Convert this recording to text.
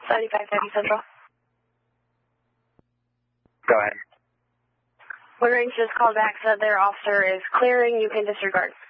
7530 Central. Go ahead. Wood Range just called back, said their officer is clearing. You can disregard.